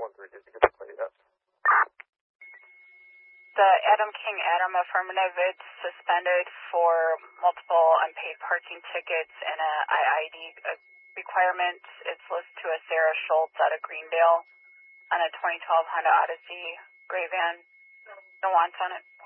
Did you get the plate yet? The Adam King Adam affirmative, it's suspended for multiple unpaid parking tickets and a IID requirement. It's listed to a Sarah Schultz out of Greendale on a 2012 Honda Odyssey gray van. No wants on it.